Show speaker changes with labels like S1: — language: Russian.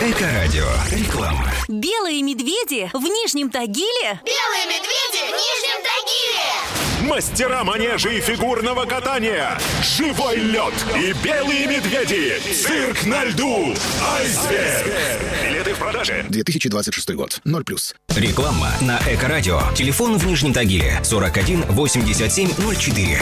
S1: Эко-радио. Реклама.
S2: Белые медведи в Нижнем Тагиле.
S3: Белые медведи в Нижнем Тагиле.
S4: Мастера манежа и фигурного катания. Живой лед и белые медведи. Цирк на льду. Айсберг. Билеты в продаже.
S5: 2026 год. 0+.
S1: Реклама на Эко-радио. Телефон в Нижнем Тагиле 41 87 04.